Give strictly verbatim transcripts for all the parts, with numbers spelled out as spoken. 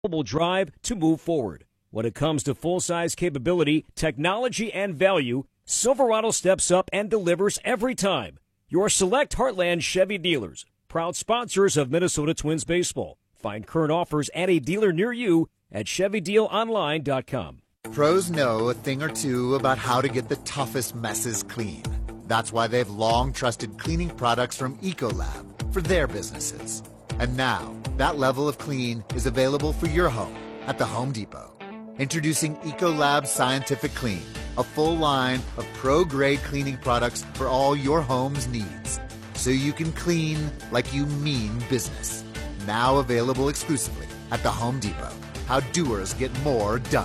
mobile drive to move forward. When it comes to full-size capability, technology, and value, Silverado steps up and delivers every time. Your select Heartland Chevy dealers, proud sponsors of Minnesota Twins baseball. Find current offers at a dealer near you at Chevy Deal Online dot com. Pros know a thing or two about how to get the toughest messes clean. That's why they've long trusted cleaning products from Ecolab for their businesses. And now, that level of clean is available for your home at the Home Depot. Introducing Ecolab Scientific Clean, a full line of pro-grade cleaning products for all your home's needs. So you can clean like you mean business. Now available exclusively at the Home Depot. How doers get more done.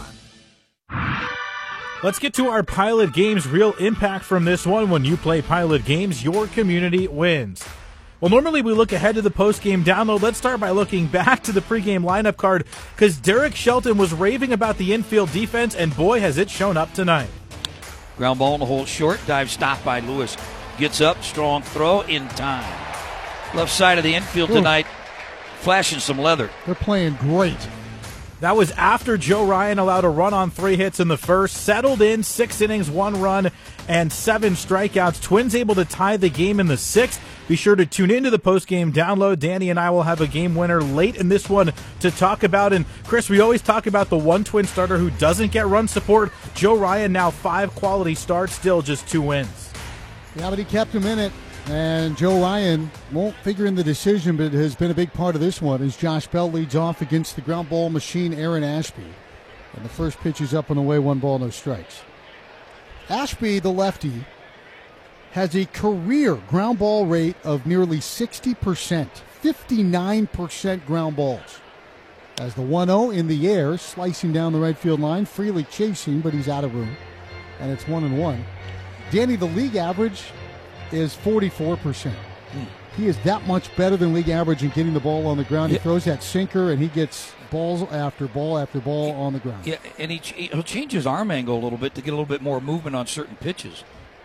Let's get to our Pilot Games real impact from this one. When you play Pilot Games, your community wins. Well, normally we look ahead to the post-game download. Let's start by looking back to the pregame lineup card because Derek Shelton was raving about the infield defense, and boy, has it shown up tonight. Ground ball in the hole short. Dive stop by Lewis. Gets up. Strong throw in time. Left side of the infield tonight. Flashing some leather. They're playing great. That was after Joe Ryan allowed a run on three hits in the first. Settled in, six innings, one run, and seven strikeouts. Twins able to tie the game in the sixth. Be sure to tune into the post-game download. Danny and I will have a game winner late in this one to talk about. And, Chris, we always talk about the one Twin starter who doesn't get run support. Joe Ryan now five quality starts, still just two wins. Yeah, but he kept him in it. And Joe Ryan won't figure in the decision, but has been a big part of this one as Josh Bell leads off against the ground ball machine, Aaron Ashby. And the first pitch is up and away, one ball, no strikes. Ashby, the lefty, has a career ground ball rate of nearly sixty percent, fifty-nine percent ground balls. As the one oh in the air, slicing down the right field line, freely chasing, but he's out of room. And it's one and one. Danny, the league average is forty-four percent. Mm. He is that much better than league average in getting the ball on the ground. He yeah. throws that sinker, and he gets balls after ball after ball on the ground. Yeah, and he, he'll change his arm angle a little bit to get a little bit more movement on certain pitches.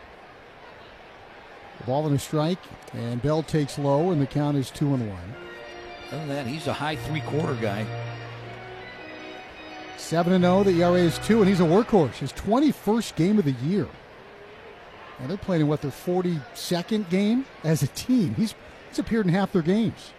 The ball and a strike, and Bell takes low, and the count is two and one. Other than that, he's a high three-quarter guy. seven and oh, the E R A is two, and he's a workhorse. His twenty-first game of the year. Now they're playing in, what, their forty-second game as a team. He's, he's appeared in half their games.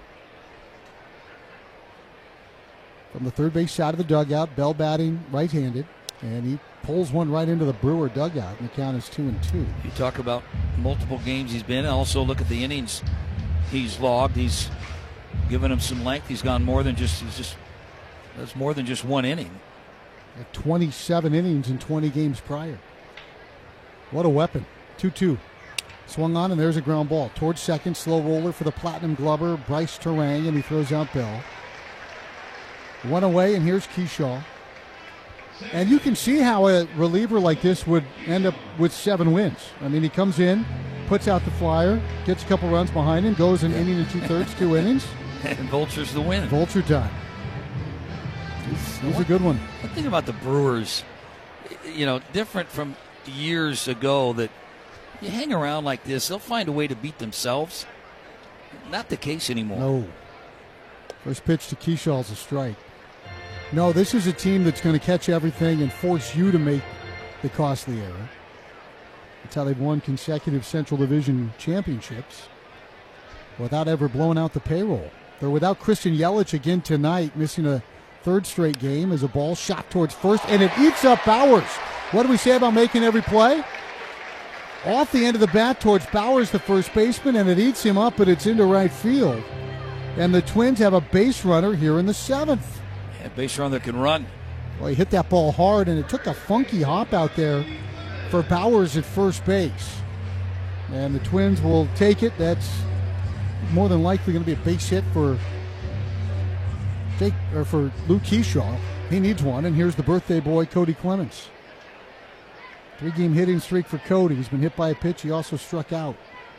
From the third base side of the dugout, Bell batting right-handed, and he pulls one right into the Brewer dugout, and the count is two and two. You talk about multiple games he's been in. Also look at the innings he's logged. He's given him some length. He's gone more than just, he's just, that's more than just one inning. At twenty-seven innings in twenty games prior. What a weapon. two two. Swung on, and there's a ground ball. Towards second, slow roller for the Platinum Glover, Bryce Terang, and he throws out Bell. One away, and here's Keyshaw. And you can see how a reliever like this would end up with seven wins. I mean, he comes in, puts out the flyer, gets a couple runs behind him, goes an inning and two-thirds, two innings. And Vulture's the win. Vulture time. He's, he's a good one. The thing about the Brewers, you know, different from years ago, that you hang around like this, they'll find a way to beat themselves. Not the case anymore. No. First pitch to Keyshaw's a strike. No, this is a team that's going to catch everything and force you to make the costly error. That's how they've won consecutive Central Division championships without ever blowing out the payroll. They're without Christian Yelich again tonight, missing a third straight game as a ball shot towards first, and it eats up Bowers. What do we say about making every play? Off the end of the bat towards Bowers, the first baseman, and it eats him up, but it's into right field. And the Twins have a base runner here in the seventh. Yeah, base runner that can run. Well, he hit that ball hard, and it took a funky hop out there for Bowers at first base. And the Twins will take it. That's more than likely going to be a base hit for Jake, or for Luke Keyshaw. He needs one, and here's the birthday boy, Cody Clemens. Three-game hitting streak for Cody. He's been hit by a pitch. He also struck out.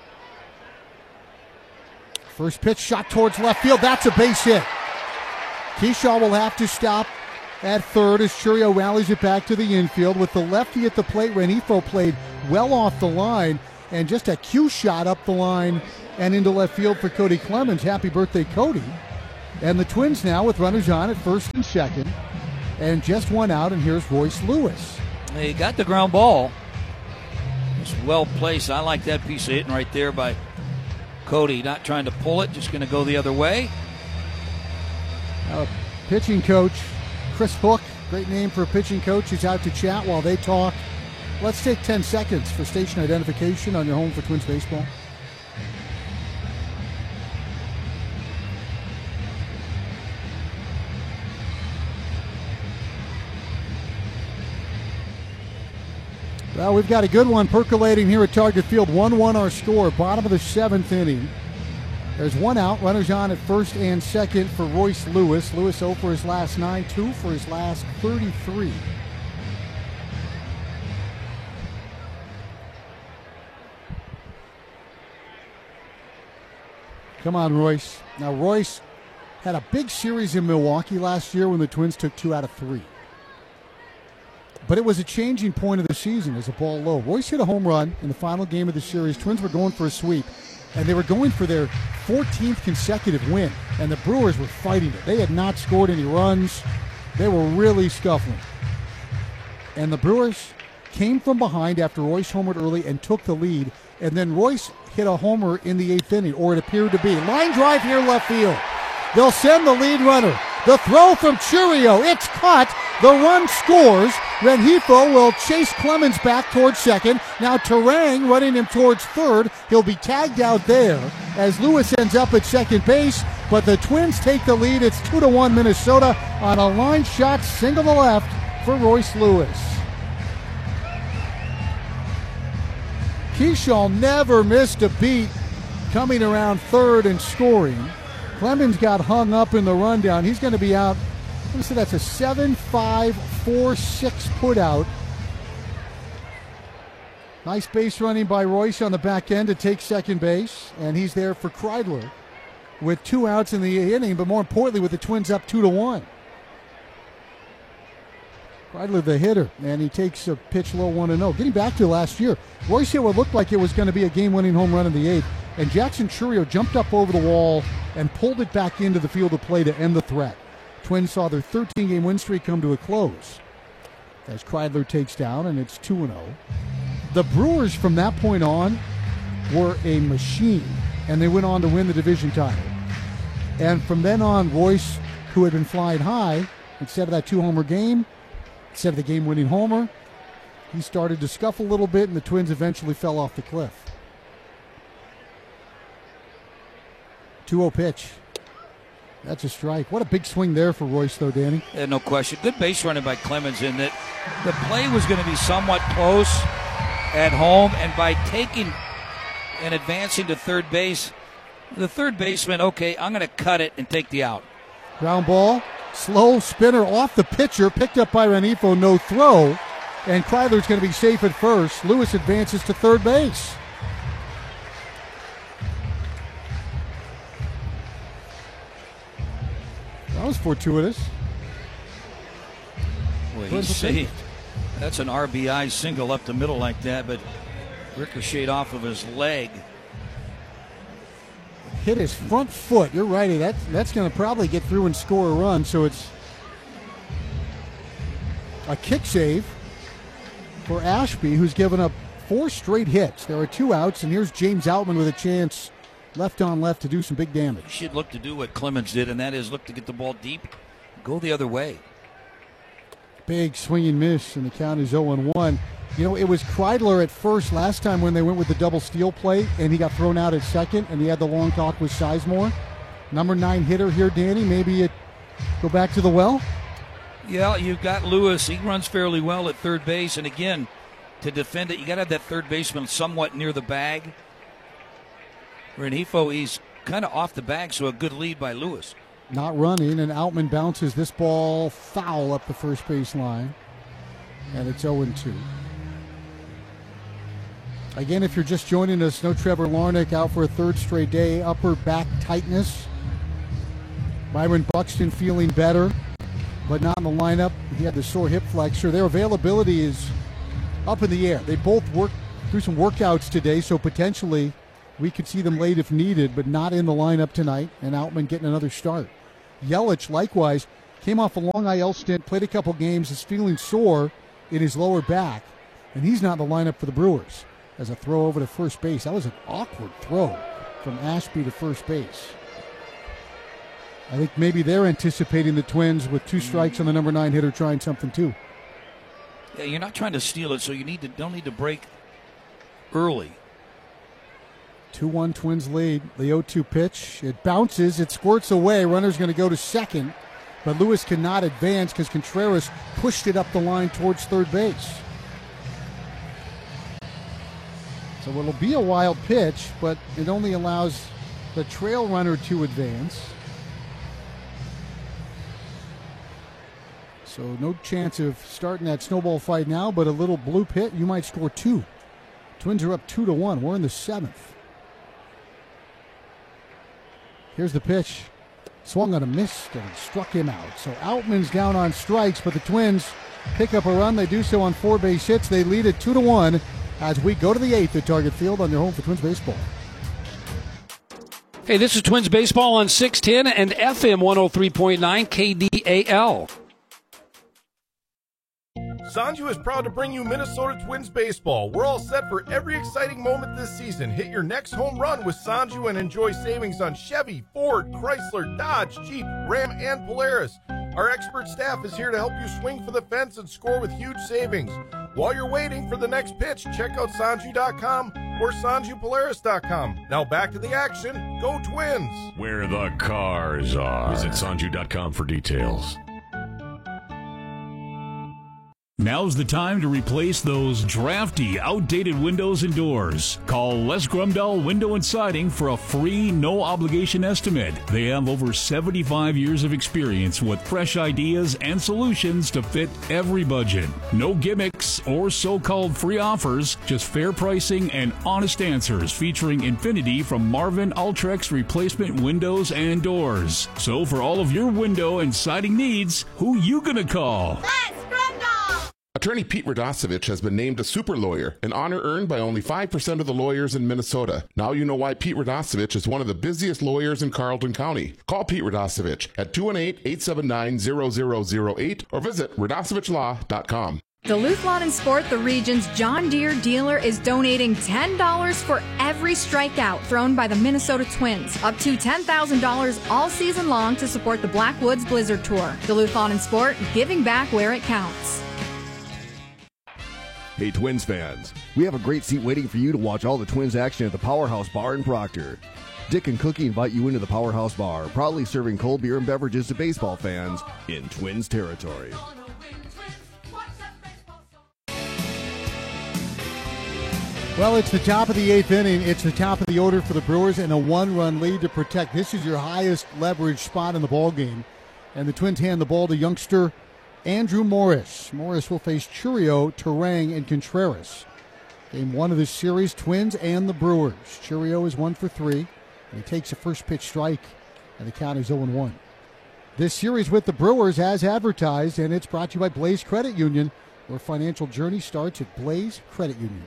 First pitch shot towards left field. That's a base hit. Keyshaw will have to stop at third as Churio rallies it back to the infield. With the lefty at the plate, Renifro played well off the line, and just a cue shot up the line and into left field for Cody Clemens. Happy birthday, Cody. And the Twins now with runners on at first and second. And just one out, and here's Royce Lewis. He got the ground ball. It's well placed. I like that piece of hitting right there by Cody. Not trying to pull it, just going to go the other way. Uh, pitching coach Chris Hook, great name for a pitching coach. He's out to chat while they talk. Let's take ten seconds for station identification on your home for Twins baseball. Well, we've got a good one percolating here at Target Field. one one our score, bottom of the seventh inning. There's one out, runners on at first and second for Royce Lewis. Lewis oh for his last nine, two for his last thirty-three. Come on, Royce. Now, Royce had a big series in Milwaukee last year when the Twins took two out of three. But it was a changing point of the season as a ball low. Royce hit a home run in the final game of the series. Twins were going for a sweep, and they were going for their fourteenth consecutive win, and the Brewers were fighting it. They had not scored any runs. They were really scuffling. And the Brewers came from behind after Royce homered early and took the lead, and then Royce hit a homer in the eighth inning, or it appeared to be. Line drive here left field. They'll send the lead runner. The throw from Chourio. It's caught. The run scores. Rengifo will chase Clemens back towards second. Now Terang running him towards third. He'll be tagged out there as Lewis ends up at second base. But the Twins take the lead. It's two to one Minnesota on a line shot single to left for Royce Lewis. Keyshaw never missed a beat coming around third and scoring. Clemens got hung up in the rundown. He's going to be out. Let me see, that's a seven five four six put out. Nice base running by Royce on the back end to take second base. And he's there for Kreidler with two outs in the inning, but more importantly with the Twins up two to one. Kreidler the hitter, and he takes a pitch low one and oh. Getting back to last year, Royce hit what looked like it was going to be a game-winning home run in the eighth, and Jackson Chourio jumped up over the wall and pulled it back into the field of play to end the threat. Twins saw their thirteen-game win streak come to a close as Kreidler takes down, and it's two and oh. The Brewers from that point on were a machine, and they went on to win the division title. And from then on, Royce, who had been flying high, instead of that two-homer game, instead of the game-winning homer, he started to scuffle a little bit, and the Twins eventually fell off the cliff. two oh pitch. That's a strike. What a big swing there for Royce, though, Danny. Yeah, no question. Good base running by Clemens in that the play was going to be somewhat close at home, and by taking and advancing to third base, the third baseman, okay, I'm going to cut it and take the out. Ground ball, slow spinner off the pitcher, picked up by Rengifo, no throw, and Kreidler's going to be safe at first. Lewis advances to third base. That was fortuitous. Well, he's safe. That's an R B I single up the middle like that, but ricocheted off of his leg. Hit his front foot. You're righty. That, that's going to probably get through and score a run, so it's a kick save for Ashby, who's given up four straight hits. There are two outs, and here's James Outman with a chance left on left to do some big damage. He should look to do what Clemens did, and that is look to get the ball deep, go the other way. Big swinging miss, and the count is oh and one. You know, it was Kreidler at first last time when they went with the double steal play, and he got thrown out at second, and he had the long talk with Sizemore. Number nine hitter here, Danny. Maybe it go back to the well? Yeah, you've got Lewis. He runs fairly well at third base, and again, to defend it, you got to have that third baseman somewhat near the bag. Rengifo, he's kind of off the bag, so a good lead by Lewis. Not running, and Outman bounces this ball foul up the first base line, and it's oh and two. Again, if you're just joining us, no Trevor Larnach out for a third straight day, upper back tightness. Byron Buxton feeling better, but not in the lineup. He had the sore hip flexor. Their availability is up in the air. They both worked through some workouts today, so potentially we could see them late if needed, but not in the lineup tonight, and Outman getting another start. Yelich, likewise, came off a long I L stint, played a couple games, is feeling sore in his lower back, and he's not in the lineup for the Brewers. As a throw over to first base. That was an awkward throw from Ashby to first base. I think maybe they're anticipating the Twins with two strikes on the number nine hitter trying something too. Yeah, you're not trying to steal it, so you need to don't need to break early. two one Twins lead. The oh two pitch. It bounces. It squirts away. Runner's going to go to second. But Lewis cannot advance because Contreras pushed it up the line towards third base. So it'll be a wild pitch, but it only allows the trail runner to advance. So no chance of starting that snowball fight now, but a little bloop hit, you might score two. Twins are up two to one. We're in the seventh. Here's the pitch. Swung on a miss and struck him out. So Outman's down on strikes, but the Twins pick up a run. They do so on four base hits. They lead it two to one as we go to the eighth at Target Field on their home for Twins baseball. Hey, this is Twins baseball on six ten and F M one oh three point nine K D A L. Sanju is proud to bring you Minnesota Twins baseball. We're all set for every exciting moment this season. Hit your next home run with Sanju and enjoy savings on Chevy, Ford, Chrysler, Dodge, Jeep, Ram, and Polaris. Our expert staff is here to help you swing for the fence and score with huge savings. While you're waiting for the next pitch, check out Sanju dot com or Sanju Polaris dot com. Now back to the action. Go Twins! Where the cars are. Visit Sanju dot com for details. Now's the time to replace those drafty, outdated windows and doors. Call Les Grumdahl Window and Siding for a free, no-obligation estimate. They have over seventy-five years of experience with fresh ideas and solutions to fit every budget. No gimmicks or so-called free offers, just fair pricing and honest answers featuring Infinity from Marvin Ultrex replacement windows and doors. So for all of your window and siding needs, who you gonna call? Les Grumdahl! Attorney Pete Radosevich has been named a super lawyer, an honor earned by only five percent of the lawyers in Minnesota. Now you know why Pete Radosevich is one of the busiest lawyers in Carleton County. Call Pete Radosevich at two one eight, eight seven nine, zero zero zero eight or visit radosevich law dot com. Duluth Lawn and Sport, the region's John Deere dealer, is donating ten dollars for every strikeout thrown by the Minnesota Twins. Up to ten thousand dollars all season long to support the Blackwoods Blizzard Tour. Duluth Lawn and Sport, giving back where it counts. Hey Twins fans, we have a great seat waiting for you to watch all the Twins action at the Powerhouse Bar in Proctor. Dick and Cookie invite you into the Powerhouse Bar, proudly serving cold beer and beverages to baseball fans in Twins territory. Well, it's the top of the eighth inning. It's the top of the order for the Brewers and a one-run lead to protect. This is your highest leverage spot in the ballgame. And the Twins hand the ball to youngster Andrew Morris. Morris will face Churio, Terang, and Contreras. Game one of this series, Twins and the Brewers. Churio is one for three, and he takes a first pitch strike, and the count is oh and one. This series with the Brewers as advertised, and it's brought to you by Blaze Credit Union, where financial journey starts at Blaze Credit Union.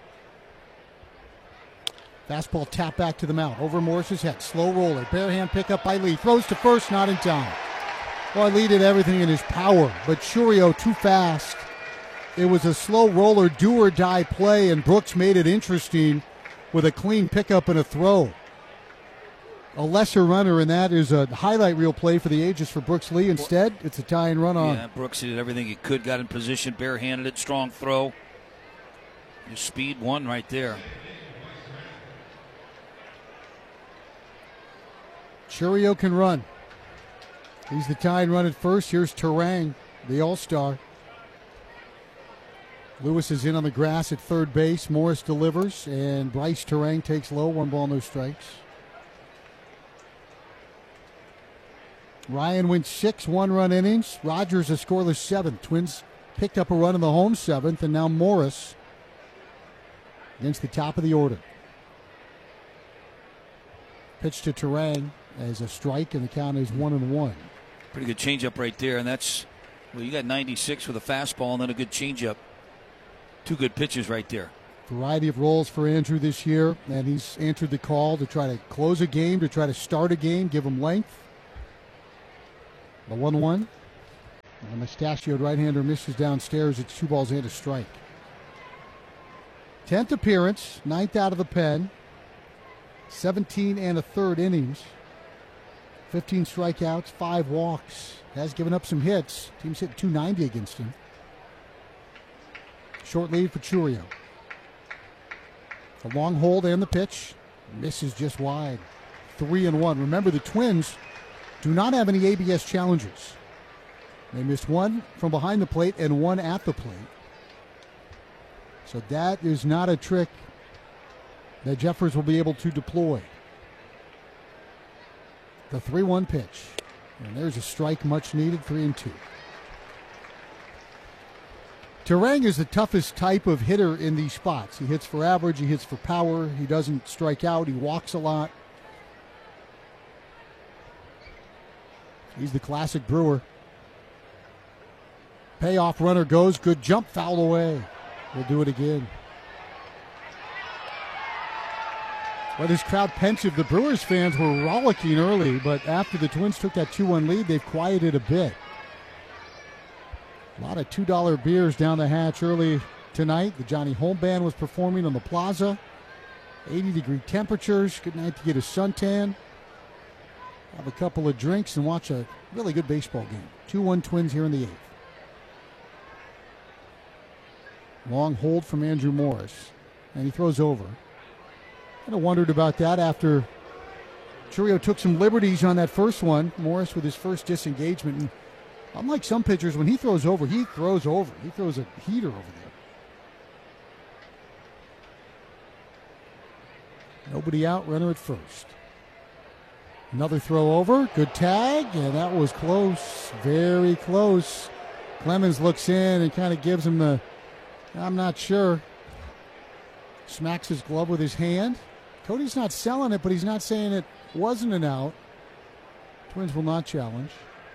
Fastball tap back to the mound. Over Morris's head. Slow roller. Bare hand pickup by Lee. Throws to first, not in time. Well, Lee did everything in his power, but Churio too fast. It was a slow roller, do-or-die play, and Brooks made it interesting with a clean pickup and a throw. A lesser runner, and that is a highlight reel play for the ages for Brooks Lee. Instead, it's a tie and run on. Yeah, Brooks did everything he could, got in position, barehanded it, strong throw. His speed won right there. Churio can run. He's the tie and run at first. Here's Terang, the all-star. Lewis is in on the grass at third base. Morris delivers, and Bryce Terang takes low. One ball, no strikes. Ryan went six one-run innings. Rogers a scoreless seventh. Twins picked up a run in the home seventh, and now Morris against the top of the order. Pitch to Terang as a strike, and the count is one and one. Pretty good changeup right there, and that's, well, you got ninety-six with a fastball and then a good changeup. Two good pitches right there. Variety of roles for Andrew this year, and he's answered the call to try to close a game, to try to start a game, give him length. The one one. And the mustachioed right-hander misses downstairs. It's two balls and a strike. Tenth appearance, ninth out of the pen. seventeen and a third innings. fifteen strikeouts, five walks. Has given up some hits. Team's hit two ninety against him. Short lead for Chourio. The long hold and the pitch. Misses just wide. Three and one. Remember, the Twins do not have any A B S challenges. They missed one from behind the plate and one at the plate. So that is not a trick that Jeffers will be able to deploy. The three one pitch. And there's a strike much needed, three and two. Turang is the toughest type of hitter in these spots. He hits for average, he hits for power, he doesn't strike out, he walks a lot. He's the classic Brewer. Payoff runner goes, good jump, foul away. We'll do it again. Well, this crowd pensive. The Brewers fans were rollicking early, but after the Twins took that two one lead, they've quieted a bit. A lot of two dollar beers down the hatch early tonight. The Johnny Holm Band was performing on the plaza. eighty degree temperatures. Good night to get a suntan. Have a couple of drinks and watch a really good baseball game. two one Twins here in the eighth. Long hold from Andrew Morris. And he throws over. Kind of wondered about that after Chourio took some liberties on that first one. Morris with his first disengagement. And unlike some pitchers, when he throws over, he throws over. He throws a heater over there. Nobody out, runner at first. Another throw over, good tag, and that was close, very close. Clemens looks in and kind of gives him the, I'm not sure. Smacks his glove with his hand. Cody's not selling it, but he's not saying it wasn't an out. Twins will not challenge.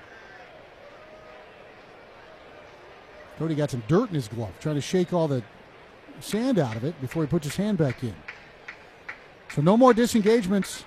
Cody got some dirt in his glove, trying to shake all the sand out of it before he puts his hand back in. So no more disengagements.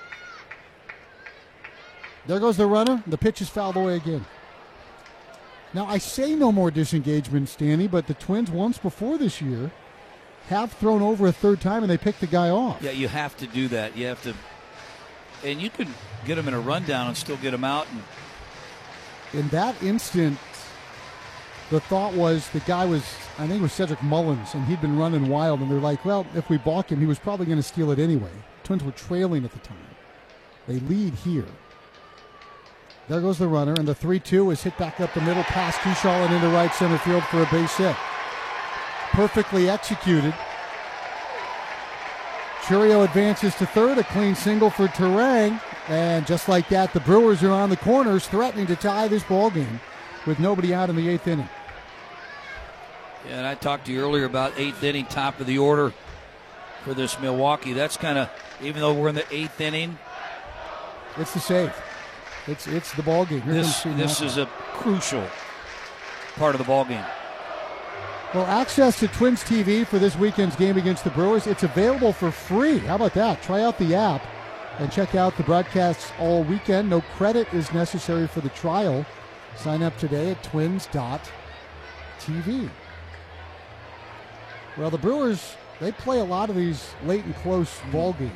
There goes the runner. The pitch is fouled away again. Now, I say no more disengagements, Danny, but the Twins once before this year have thrown over a third time and they picked the guy off. Yeah, you have to do that. You have to, and you can get him in a rundown and still get him out. And in that instant, the thought was the guy was, I think it was Cedric Mullins, and he'd been running wild, and they're like, well, if we balk him, he was probably going to steal it anyway. Twins were trailing at the time. They lead here. There goes the runner, and the three two is hit back up the middle, past Kershaw and into right center field for a base hit. Perfectly executed. Chourio advances to third, a clean single for Turang, and just like that, the Brewers are on the corners, threatening to tie this ball game with nobody out in the eighth inning. Yeah, and I talked to you earlier about eighth inning, top of the order for this Milwaukee. That's kind of, even though we're in the eighth inning, it's the save. It's it's the ball game. Here this this is a crucial part of the ball game. Well, access to Twins T V for this weekend's game against the Brewers, it's available for free. How about that? Try out the app and check out the broadcasts all weekend. No credit is necessary for the trial. Sign up today at twins dot t v. Well, the Brewers, they play a lot of these late and close ball games.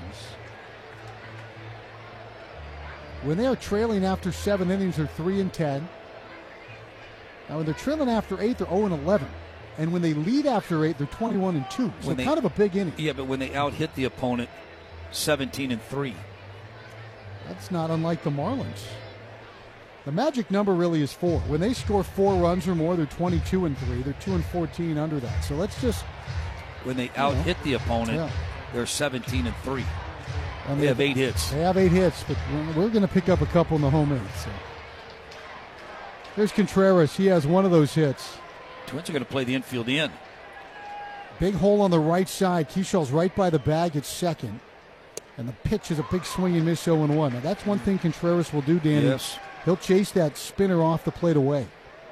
When they are trailing after seven innings, they're three and ten. Now, when they're trailing after eight, they're oh and eleven. And when they lead after eight, they're twenty-one and two. So they, kind of a big inning. Yeah, but when they out-hit the opponent, seventeen and three. That's not unlike the Marlins. The magic number really is four. When they score four runs or more, they're twenty-two and three. They're two and fourteen under that. So let's just... When they out-hit know, the opponent, yeah. they're seventeen and three. And they, they have eight hits. They have eight hits, but we're going to pick up a couple in the home eighth. So. There's Contreras. He has one of those hits. Twins are going to play the infield in. Big hole on the right side. Keyshaw's right by the bag at second. And the pitch is a big swing and miss oh and one. Now, that's one thing Contreras will do, Danny. Yes. He'll chase that spinner off the plate away.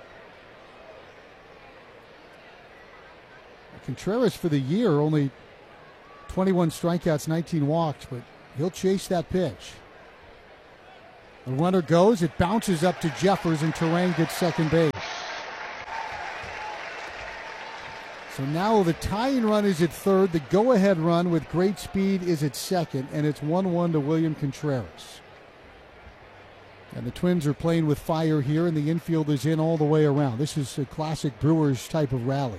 Contreras for the year, only twenty-one strikeouts, nineteen walks, but he'll chase that pitch. The runner goes, it bounces up to Jeffers, and Terang gets second base. So now the tying run is at third. The go-ahead run with great speed is at second, and it's one one to William Contreras. And the Twins are playing with fire here, and the infield is in all the way around. This is a classic Brewers type of rally.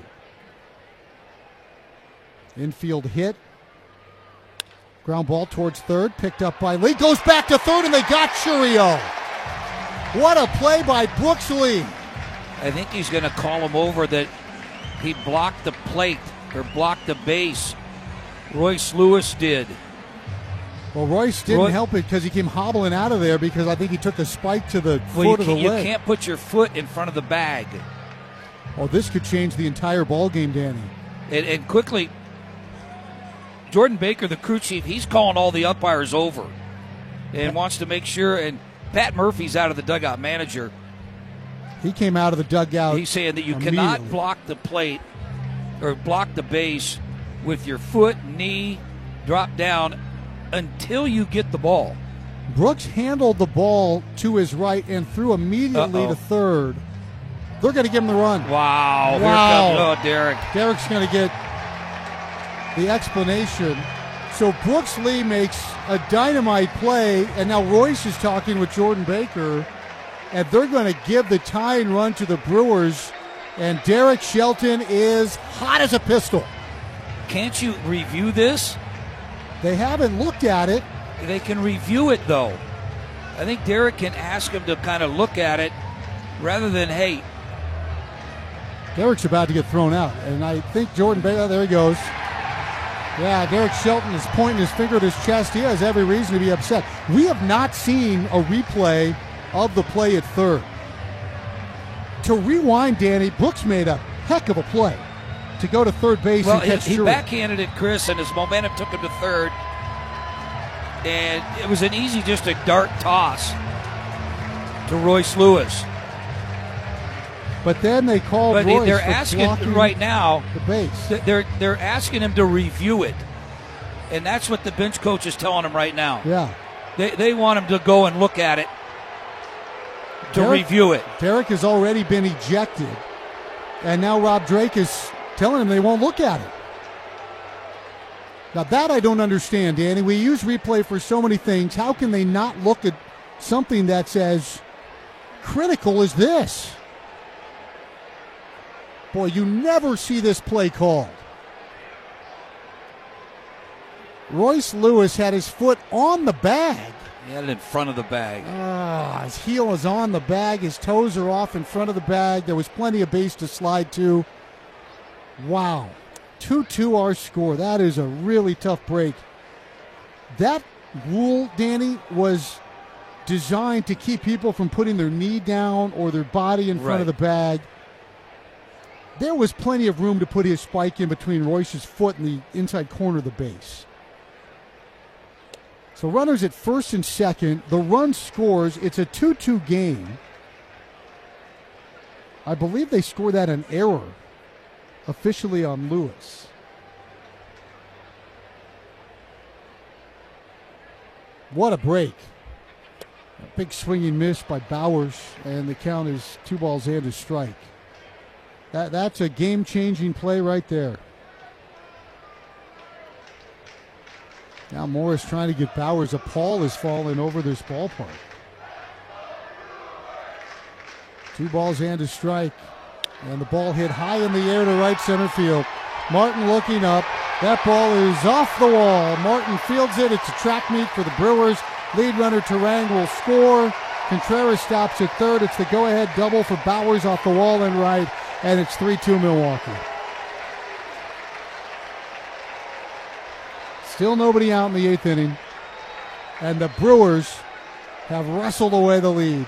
Infield hit. Ground ball towards third, picked up by Lee. Goes back to third, and they got Churio. What a play by Brooks Lee. I think he's going to call him over that he blocked the plate or blocked the base. Royce Lewis did. Well, Royce didn't Roy- help it because he came hobbling out of there because I think he took the spike to the Well, foot you, of the can't, you leg. can't put your foot in front of the bag. Oh, this could change the entire ball game, Danny. And, and quickly, Jordan Baker, the crew chief, he's calling all the umpires over and wants to make sure. And Pat Murphy's out of the dugout, manager. He came out of the dugout. He's saying that you cannot block the plate or block the base with your foot, knee, drop down until you get the ball. Brooks handled the ball to his right and threw immediately Uh-oh. to third. They're going to give him the run. Wow. Wow. Here comes, oh, Derek. Derek's going to get the explanation. So Brooks Lee makes a dynamite play, and now Royce is talking with Jordan Baker, and they're going to give the tying run to the Brewers, and Derek Shelton is hot as a pistol. Can't you review this? They haven't looked at it. They can review it, though. I think Derek can ask him to kind of look at it rather than, hey. Derek's about to get thrown out, and I think Jordan Baker, there he goes. Yeah, Derek Shelton is pointing his finger at his chest. He has every reason to be upset. We have not seen a replay of the play at third. To rewind, Danny, Brooks made a heck of a play to go to third base Well, and catch he, he Churio. backhanded it, Chris, and his momentum took him to third. And it was an easy, just a dart toss to Royce Lewis. But then they called But Royce they're for asking blocking right now. the base. th- They're they're asking him to review it, and that's what the bench coach is telling him right now. Yeah. They they want him to go and look at it to Derek- review it. Derek has already been ejected, and now Rob Drake is telling him they won't look at it. Now that I don't understand, Danny. We use replay for so many things. How can they not look at something that's as critical as this? Boy, you never see this play called. Royce Lewis had his foot on the bag. He had it in front of the bag. Ah, his heel is on the bag. His toes are off in front of the bag. There was plenty of base to slide to. Wow. two two our score. That is a really tough break. That rule, Danny, was designed to keep people from putting their knee down or their body in front Right. of the bag. There was plenty of room to put his spike in between Royce's foot and the inside corner of the base. So runners at first and second. The run scores. It's a two two game. I believe they scored that an error officially on Lewis. What a break. A big swinging miss by Bowers, and the count is two balls and a strike. That, that's a game-changing play right there. Now Morris trying to get Bowers. A pall has fallen over this ballpark. Two balls and a strike. And the ball hit high in the air to right center field. Martin looking up. That ball is off the wall. Martin fields it. It's a track meet for the Brewers. Lead runner Terang will score. Contreras stops at third. It's the go-ahead double for Bowers off the wall and right. And it's three two Milwaukee. Still nobody out in the eighth inning. And the Brewers have wrestled away the lead.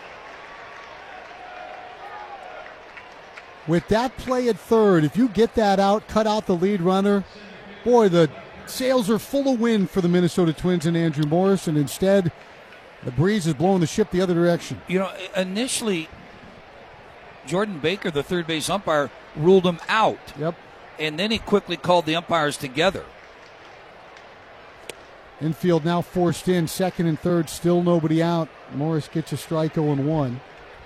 With that play at third, if you get that out, cut out the lead runner, boy, the sails are full of wind for the Minnesota Twins and Andrew Morris, and instead, the breeze is blowing the ship the other direction. You know, initially, Jordan Baker, the third base umpire, ruled him out. Yep. And then he quickly called the umpires together. Infield now forced in, second and third, still nobody out. Morris gets a strike, oh and one.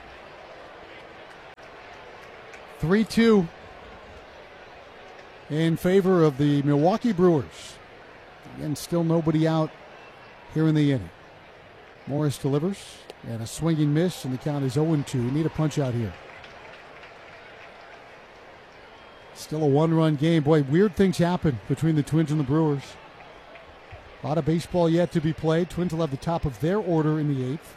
three two in favor of the Milwaukee Brewers. Again, still nobody out here in the inning. Morris delivers, and a swinging miss, and the count is oh and two. Need a punch out here. Still a one-run game. Boy, weird things happen between the Twins and the Brewers. A lot of baseball yet to be played. Twins will have the top of their order in the eighth.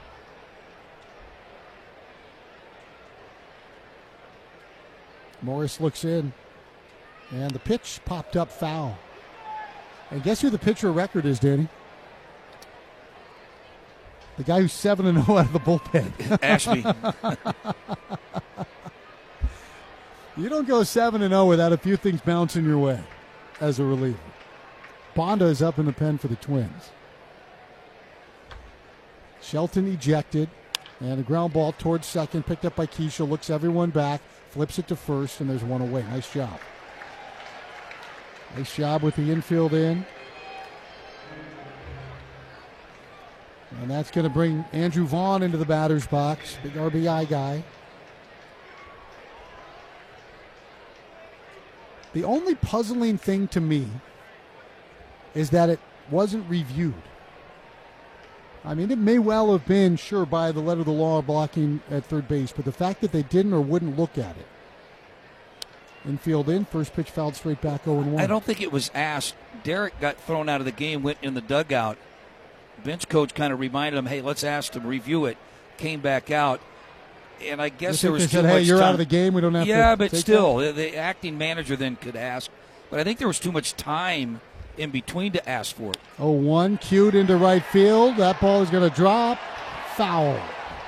Morris looks in, and the pitch popped up foul. And guess who the pitcher record is, Danny? The guy who's seven and oh out of the bullpen. Ashby. You don't go seven and oh without a few things bouncing your way as a reliever. Bonda is up in the pen for the Twins. Shelton ejected, and a ground ball towards second, picked up by Keisha, looks everyone back, flips it to first, and there's one away. Nice job. Nice job with the infield in. And that's going to bring Andrew Vaughn into the batter's box, big R B I guy. The only puzzling thing to me is that it wasn't reviewed. I mean, it may well have been, sure, by the letter of the law blocking at third base, but the fact that they didn't or wouldn't look at it. Infield in, first pitch fouled straight back oh and one. I don't think it was asked. Derek got thrown out of the game, went in the dugout. Bench coach kind of reminded him, hey, let's ask them to review it. Came back out. And I guess there was too said, much hey, you're time. out of the game. We don't have yeah, to. but take still, that. the, the acting manager then could ask. But I think there was too much time in between to ask for it. oh one, cued into right field. That ball is going to drop. Foul.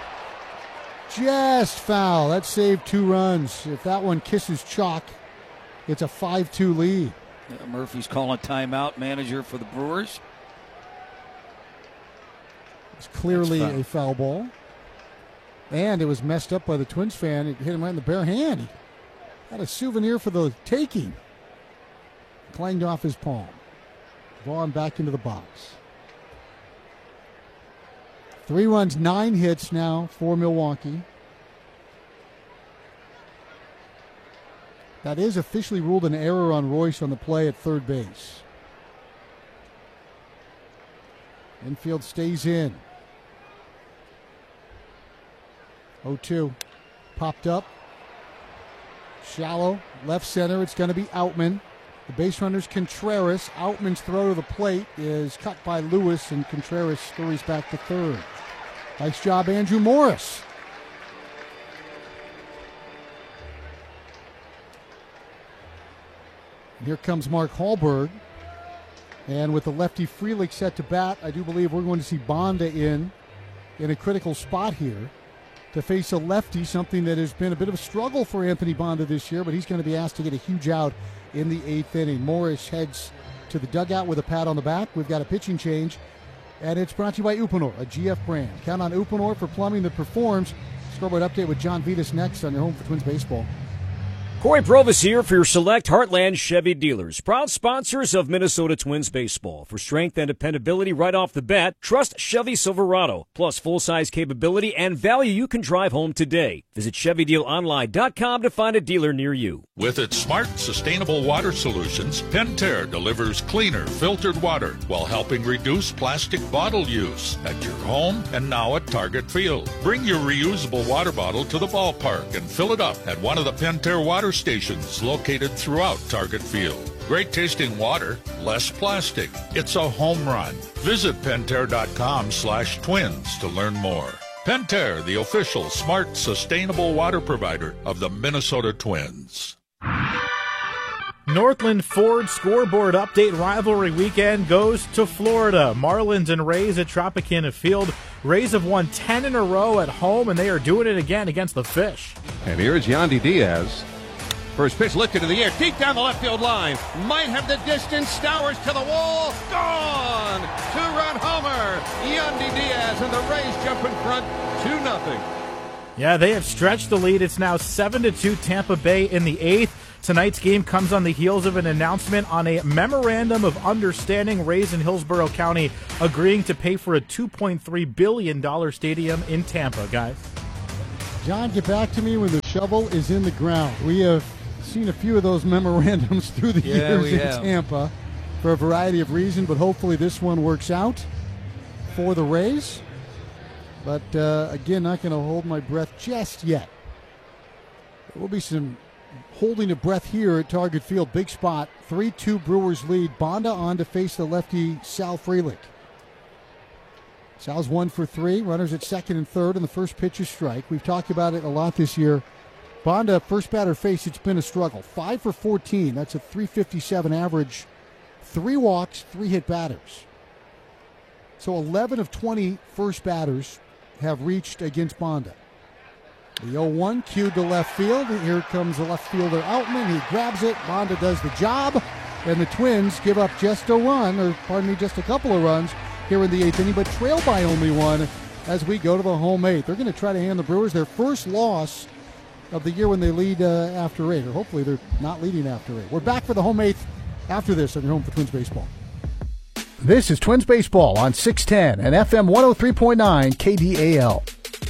Just foul. That saved two runs. If that one kisses chalk, it's a five two lead. Yeah, Murphy's calling timeout, manager for the Brewers. It's clearly foul. a foul ball. And it was messed up by the Twins fan. It hit him right in the bare hand. He had a souvenir for the taking. Clanged off his palm. Vaughn back into the box. Three runs, nine hits now for Milwaukee. That is officially ruled an error on Royce on the play at third base. Infield stays in. oh two. Popped up. Shallow. Left center. It's going to be Outman. The base runner's Contreras. Outman's throw to the plate is cut by Lewis, and Contreras scurries back to third. Nice job, Andrew Morris. And here comes Mark Hallberg. And with the lefty Frelick set to bat, I do believe we're going to see Bonda in in a critical spot here to face a lefty, something that has been a bit of a struggle for Anthony Bonda this year, but he's going to be asked to get a huge out in the eighth inning. Morris heads to the dugout with a pat on the back. We've got a pitching change, and it's brought to you by Uponor, a G F brand. Count on Uponor for plumbing that performs. Scoreboard update with John Vitas next on your home for Twins baseball. Corey Provis here for your select Heartland Chevy dealers, proud sponsors of Minnesota Twins baseball. For strength and dependability right off the bat, trust Chevy Silverado. Plus full-size capability and value you can drive home today. Visit Chevy Deal Online dot com to find a dealer near you. With its smart, sustainable water solutions, Pentair delivers cleaner, filtered water while helping reduce plastic bottle use at your home and now at Target Field. Bring your reusable water bottle to the ballpark and fill it up at one of the Pentair water stations located throughout Target Field. Great tasting water, less plastic. It's a home run. Visit Pentair dot com slash twins to learn more. Pentair, the official smart, sustainable water provider of the Minnesota Twins. Northland Ford scoreboard update. Rivalry weekend goes to Florida. Marlins and Rays at Tropicana Field. Rays have won ten in a row at home, and they are doing it again against the Fish. And here's Yandy Diaz. First pitch lifted in the air, deep down the left field line. Might have the distance. Stowers to the wall. Gone! Two-run homer. Yandy Diaz and the Rays jump in front two nothing. Yeah, they have stretched the lead. It's now seven to two Tampa Bay in the eighth. Tonight's game comes on the heels of an announcement on a memorandum of understanding raised in Hillsborough County agreeing to pay for a two point three billion dollars stadium in Tampa, guys. John, get back to me when the shovel is in the ground. We have seen a few of those memorandums through the Yeah, years we in have. Tampa for a variety of reasons, but hopefully this one works out for the Rays. But uh, again, not going to hold my breath just yet. There will be some holding a breath here at Target Field. Big spot, three two Brewers lead. Bonda on to face the lefty Sal Frelick. Sal's one for three. Runners at second and third, and the first pitch is strike. We've talked about it a lot this year. Bonda, first batter face, it's been a struggle. Five for fourteen. That's a three fifty-seven average. Three walks, three hit batters. So eleven of twenty first batters have reached against Bonda. The oh one cued to left field. Here comes the left fielder Outman. He grabs it. Bonda does the job. And the Twins give up just a run, or pardon me, just a couple of runs here in the eighth inning, but trail by only one as we go to the home eighth. They're going to try to hand the Brewers their first loss of the year when they lead uh, after eight, or hopefully they're not leading after eight. We're back for the home eighth after this on your home for Twins Baseball. This is Twins Baseball on six ten and F M one oh three point nine K D A L.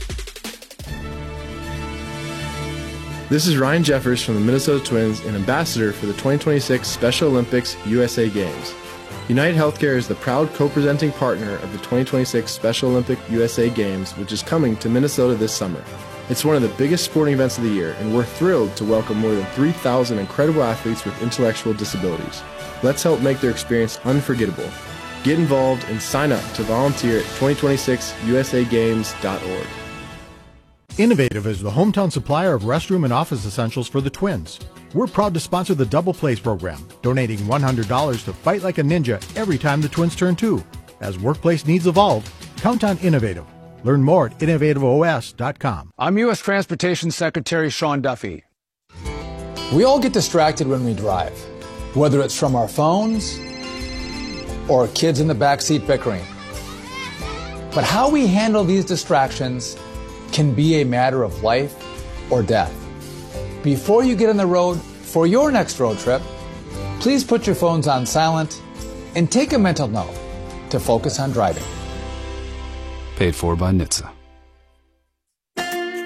This is Ryan Jeffers from the Minnesota Twins and ambassador for the twenty twenty-six Special Olympics U S A Games. United Healthcare is the proud co-presenting partner of the twenty twenty-six Special Olympic U S A Games, which is coming to Minnesota this summer. It's one of the biggest sporting events of the year, and we're thrilled to welcome more than three thousand incredible athletes with intellectual disabilities. Let's help make their experience unforgettable. Get involved and sign up to volunteer at twenty twenty-six U S A games dot org. Innovative is the hometown supplier of restroom and office essentials for the Twins. We're proud to sponsor the Double Plays program, donating one hundred dollars to Fight Like a Ninja every time the Twins turn two. As workplace needs evolve, count on Innovative. Learn more at innovative O S dot com. I'm U S Transportation Secretary Sean Duffy. We all get distracted when we drive, whether it's from our phones or kids in the backseat bickering. But how we handle these distractions can be a matter of life or death. Before you get on the road for your next road trip, please put your phones on silent and take a mental note to focus on driving. Paid for by N H T S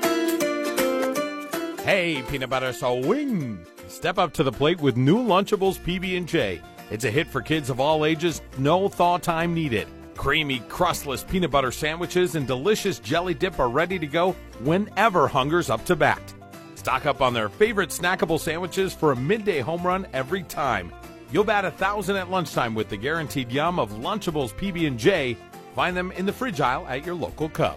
A. Hey, peanut butter swing! Step up to the plate with new Lunchables P B and J. It's a hit for kids of all ages, no thaw time needed. Creamy, crustless peanut butter sandwiches and delicious jelly dip are ready to go whenever hunger's up to bat. Stock up on their favorite snackable sandwiches for a midday home run every time. You'll bat a thousand at lunchtime with the guaranteed yum of Lunchables P B and J. Find them in the fridge aisle at your local Cub.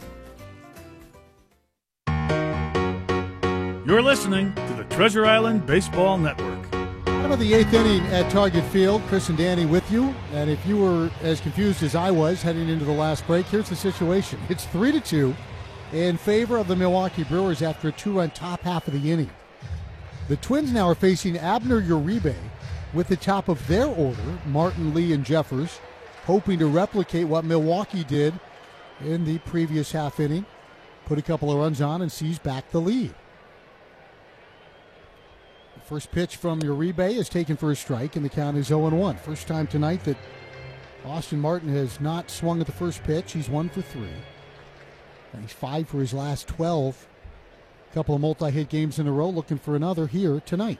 You're listening to the Treasure Island Baseball Network. Out of the eighth inning at Target Field, Chris and Danny with you. And if you were as confused as I was heading into the last break, here's the situation. It's three to two in favor of the Milwaukee Brewers after a two-run top half of the inning. The Twins now are facing Abner Uribe with the top of their order, Martin, Lee, and Jeffers, hoping to replicate what Milwaukee did in the previous half inning, put a couple of runs on and seize back the lead. First pitch from Uribe is taken for a strike, and the count is oh and one. First time tonight that Austin Martin has not swung at the first pitch. He's one for three. And he's five for his last twelve. A couple of multi-hit games in a row, looking for another here tonight.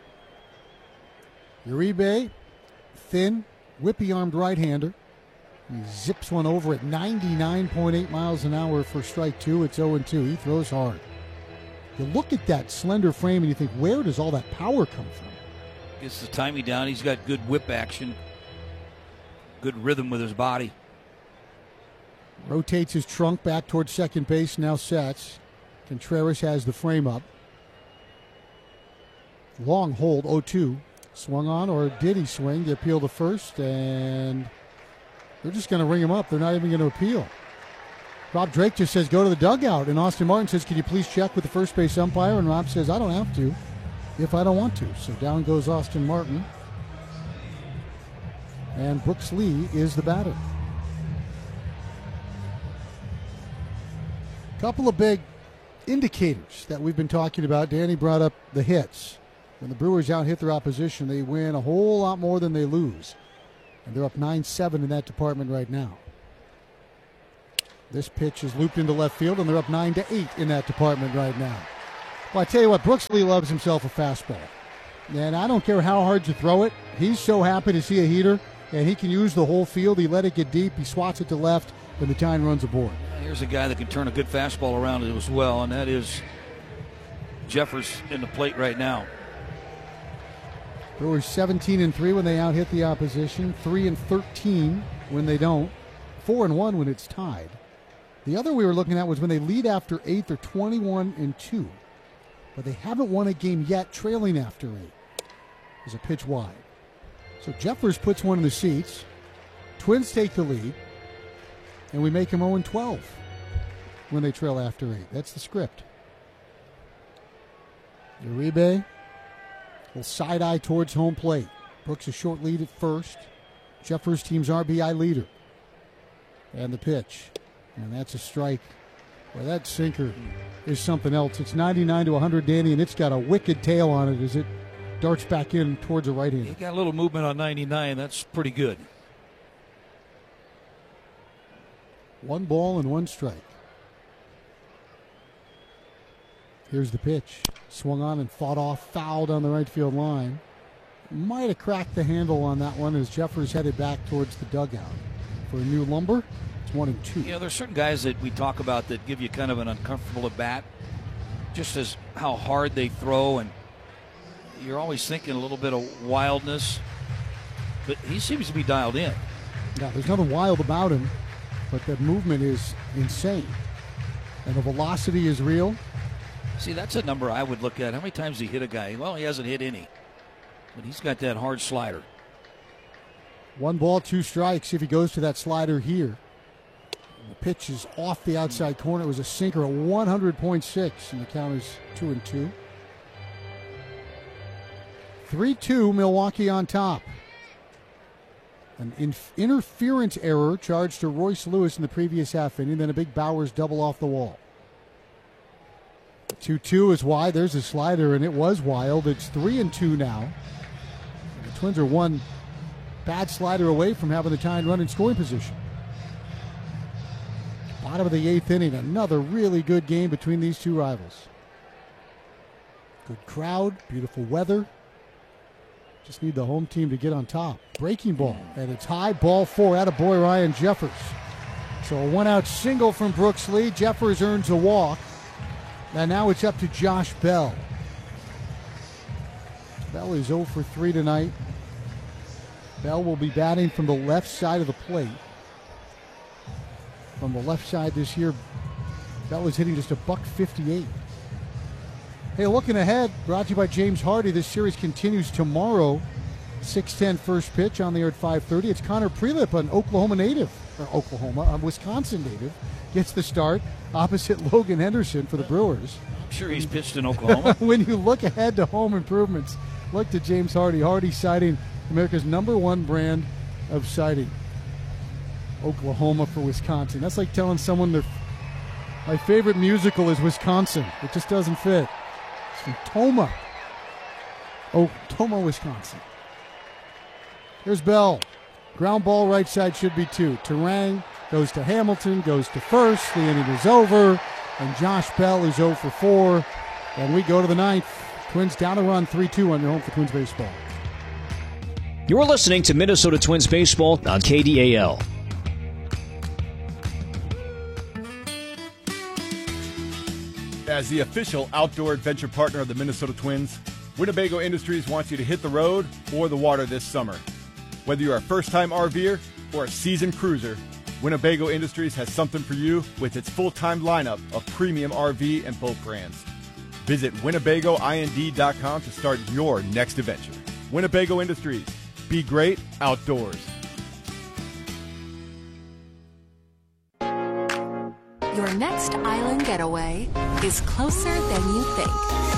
Uribe, thin, whippy-armed right-hander. He zips one over at ninety-nine point eight miles an hour for strike two. It's oh and two. He throws hard. You look at that slender frame and you think, where does all that power come from? Gets the timing down. He's got good whip action. Good rhythm with his body. Rotates his trunk back towards second base, now sets. Contreras has the frame up. Long hold, oh two. Swung on, or did he swing? The appeal to first, and they're just going to ring him up. They're not even going to appeal. Rob Drake just says, go to the dugout. And Austin Martin says, can you please check with the first base umpire? And Rob says, I don't have to if I don't want to. So down goes Austin Martin. And Brooks Lee is the batter. Couple of big indicators that we've been talking about. Danny brought up the hits. When the Brewers out-hit their opposition, they win a whole lot more than they lose. And they're up nine seven in that department right now. This pitch is looped into left field, and they're up nine to eight in that department right now. Well, I tell you what, Brooks Lee loves himself a fastball. And I don't care how hard you throw it. He's so happy to see a heater, and he can use the whole field. He let it get deep. He swats it to left, and the Giant runs aboard. Here's a guy that can turn a good fastball around as well, and that is Jeffers in the plate right now. Brewers seventeen and three when they out-hit the opposition, three and thirteen when they don't, four and one when it's tied. The other we were looking at was when they lead after eight, they're twenty-one and two. But they haven't won a game yet trailing after eight. There's a pitch wide. So Jeffers puts one in the seats. Twins take the lead. And we make them oh and twelve when they trail after eight. That's the script. Uribe will side-eye towards home plate. Brooks a short lead at first. Jeffers team's R B I leader. And the pitch. And that's a strike. Well, that sinker is something else. It's ninety-nine to one hundred, Danny, and it's got a wicked tail on it as it darts back in towards the right hand. He got a little movement on ninety-nine. That's pretty good. One ball and one strike. Here's the pitch. Swung on and fought off, foul down the right field line. Might have cracked the handle on that one as Jeffers headed back towards the dugout. For a new Lumber, it's one and two. You know, there's certain guys that we talk about that give you kind of an uncomfortable at bat, just as how hard they throw, and you're always thinking a little bit of wildness. But he seems to be dialed in. Yeah, there's nothing wild about him, but the movement is insane. And the velocity is real. See, that's a number I would look at. How many times did he hit a guy? Well, he hasn't hit any. But he's got that hard slider. One ball, two strikes if he goes to that slider here. And the pitch is off the outside corner. It was a sinker, a one hundred point six, and the count is two and two. three two, Milwaukee on top. An inf- interference error charged to Royce Lewis in the previous half inning, then a big Bowers double off the wall. two two is wide. There's a slider, and it was wild. It's three and two now. And the Twins are one bad slider away from having the Giant run in scoring position. Bottom of the eighth inning, another really good game between these two rivals. Good crowd, beautiful weather. Just need the home team to get on top. Breaking ball, and it's high, ball four, attaboy Ryan Jeffers. So a one-out single from Brooks Lee. Jeffers earns a walk. And now it's up to Josh Bell. Bell is oh for three tonight. Bell will be batting from the left side of the plate. From the left side this year, Bell is hitting just a buck fifty-eight. Hey, looking ahead, brought to you by James Hardy. This series continues tomorrow. six ten first pitch on the air at five thirty. It's Connor Prelip, an Oklahoma native, or Oklahoma, a Wisconsin native, gets the start opposite Logan Henderson for the Brewers. I'm sure he's pitched in Oklahoma. When you look ahead to home improvements, look to James Hardy. Hardy siding, America's number one brand of siding. Oklahoma for Wisconsin. That's like telling someone their my favorite musical is Wisconsin. It just doesn't fit. It's from Toma. Oh, Toma, Wisconsin. Here's Bell. Ground ball right side should be two. Terang goes to Hamilton, goes to first. The inning is over. And Josh Bell is oh for four. And we go to the ninth. Twins down a run, three two on your home for Twins baseball. You're listening to Minnesota Twins baseball on K D A L. As the official outdoor adventure partner of the Minnesota Twins, Winnebago Industries wants you to hit the road or the water this summer. Whether you're a first-time RVer or a seasoned cruiser, Winnebago Industries has something for you with its full-time lineup of premium R V and boat brands. Visit Winnebago I N D dot com to start your next adventure. Winnebago Industries. Be great outdoors. Your next island getaway is closer than you think.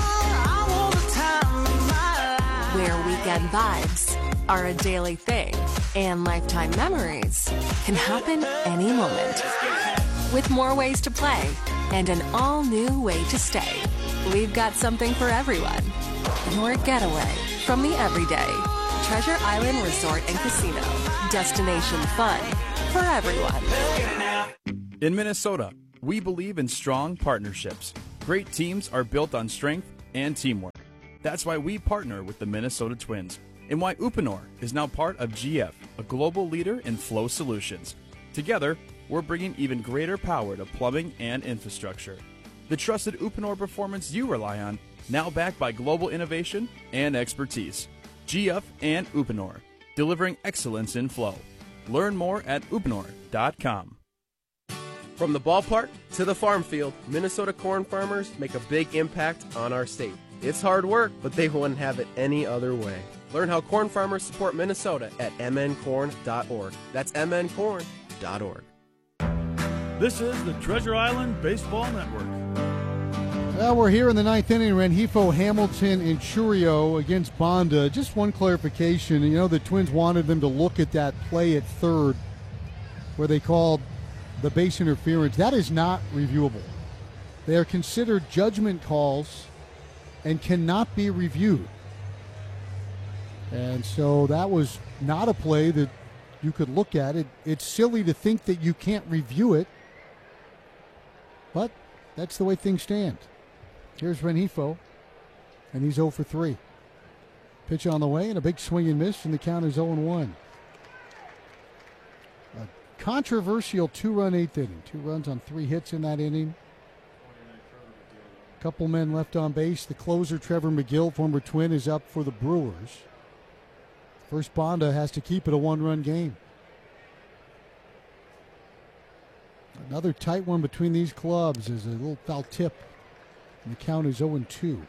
Where weekend vibes are a daily thing and lifetime memories can happen any moment. With more ways to play and an all-new way to stay, we've got something for everyone. your getaway from the everyday. Treasure Island Resort and Casino. Destination fun for everyone. In Minnesota, we believe in strong partnerships. Great teams are built on strength and teamwork. That's why we partner with the Minnesota Twins and why Uponor is now part of G F, a global leader in flow solutions. Together, we're bringing even greater power to plumbing and infrastructure. The trusted Uponor performance you rely on, now backed by global innovation and expertise. G F and Uponor, delivering excellence in flow. Learn more at uponor dot com. From the ballpark to the farm field, Minnesota corn farmers make a big impact on our state. It's hard work, but they wouldn't have it any other way. Learn how corn farmers support Minnesota at m n corn dot org. That's m n corn dot org. This is the Treasure Island Baseball Network. Well, we're here in the ninth inning. Rengifo, Hamilton, and Churio against Bonda. Just one clarification. You know, the Twins wanted them to look at that play at third where they called the base interference. That is not reviewable. They are considered judgment calls and cannot be reviewed. And so that was not a play that you could look at. It, it's silly to think that you can't review it, but that's the way things stand. Here's Rengifo, and he's oh for three. Pitch on the way, and a big swing and miss, and the count is oh and one. A controversial two-run eighth inning. Two runs on three hits in that inning. A couple men left on base. The closer, Trevor McGill, former Twin, is up for the Brewers. First, Bonda has to keep it a one-run game. Another tight one between these clubs is a little foul tip. And the count is oh and two.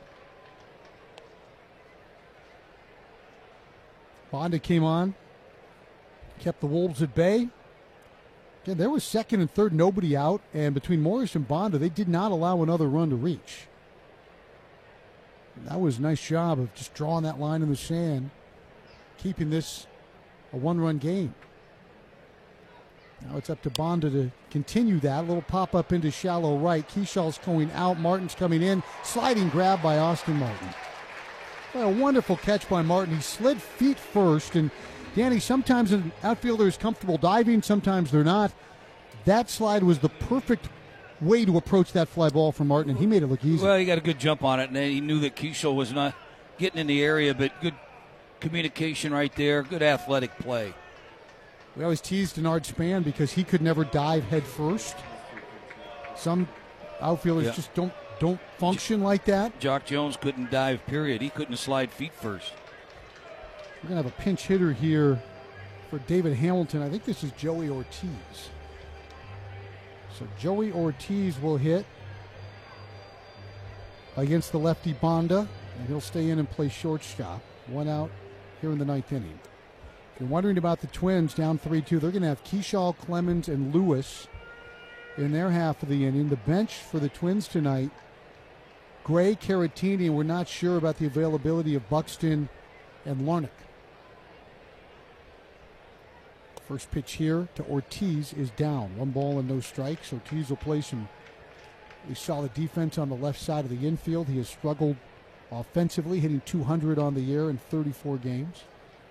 Bonda came on, kept the Wolves at bay. Again, there was second and third, nobody out, and between Morris and Bonda, they did not allow another run to reach. And that was a nice job of just drawing that line in the sand, keeping this a one-run game. Now it's up to Bonda to continue that. A little pop-up into shallow right. Keyshall's going out. Martin's coming in. Sliding grab by Austin Martin. What a wonderful catch by Martin. He slid feet first. And, Danny, sometimes an outfielder is comfortable diving. Sometimes they're not. That slide was the perfect way to approach that fly ball for Martin, and he made it look easy. Well, he got a good jump on it, and he knew that Keyshall was not getting in the area, but good communication right there. Good athletic play. We always teased Denard Span because he could never dive head first. Some outfielders yeah. just don't don't function J- like that. Jock Jones couldn't dive, period. He couldn't slide feet first. We're going to have a pinch hitter here for David Hamilton. I think this is Joey Ortiz. So Joey Ortiz will hit against the lefty Bonda, and he'll stay in and play shortstop. One out here in the ninth inning. If you're wondering about the Twins, down three two, they're going to have Keyshall, Clemens, and Lewis in their half of the inning. The bench for the Twins tonight, Gray, Caratini, and we're not sure about the availability of Buxton and Larnach. First pitch here to Ortiz is down. One ball and no strikes. Ortiz will play some really solid defense on the left side of the infield. He has struggled offensively, hitting two hundred on the year in thirty-four games.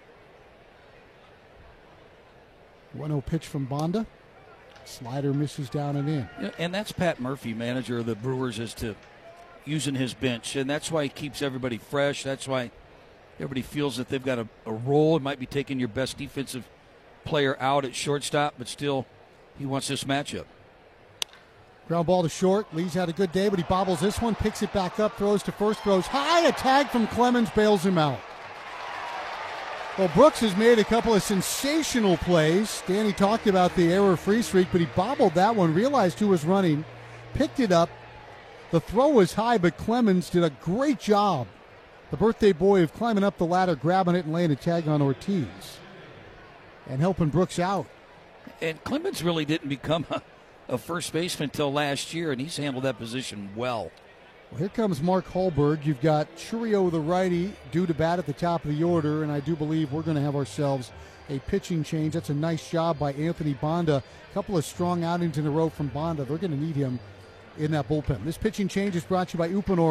one oh pitch from Bonda. Slider misses down and in. And that's Pat Murphy, manager of the Brewers, as to using his bench. And that's why he keeps everybody fresh. That's why everybody feels that they've got a, a role. It might be taking your best defensive player out at shortstop, but still he wants this matchup. Ground ball to short. Lee's had a good day, but he bobbles this one, picks it back up, throws to first, throws high. A tag from Clemens bails him out. Well, Brooks has made a couple of sensational plays. Danny talked about the error-free streak, but he bobbled that one, realized who was running, picked it up. The throw was high, but Clemens did a great job, the birthday boy, of climbing up the ladder, grabbing it, and laying a tag on Ortiz and helping Brooks out. And Clemens really didn't become a, a first baseman until last year, and he's handled that position well. Well, here comes Mark Holberg. You've got Churio, the righty, due to bat at the top of the order, and I do believe we're going to have ourselves a pitching change. That's a nice job by Anthony Bonda. A couple of strong outings in a row from Bonda. They're going to need him in that bullpen. This pitching change is brought to you by Uponor.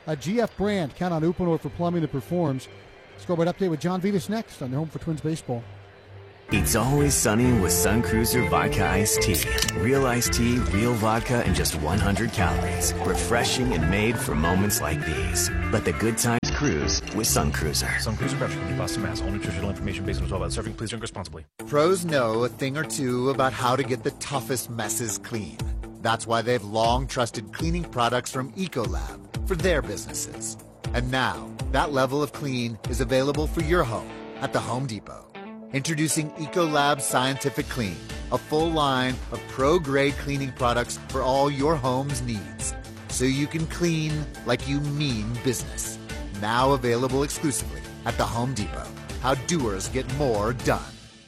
A G F brand. Count on Uponor for plumbing that performs. Scoreboard update with John Vitas next on the Home for Twins Baseball. It's always sunny with Sun Cruiser Vodka Iced Tea. Real iced tea, real vodka, and just one hundred calories. Refreshing and made for moments like these. Let the good times cruise with Sun Cruiser. Sun Cruiser Beverage, Boston, Mass. All nutritional information based on twelve hours serving. Please drink responsibly. Pros know a thing or two about how to get the toughest messes clean. That's why they've long trusted cleaning products from Ecolab for their businesses. And now, that level of clean is available for your home at the Home Depot. Introducing Ecolab Scientific Clean, a full line of pro-grade cleaning products for all your home's needs. So you can clean like you mean business. Now available exclusively at the Home Depot. How doers get more done.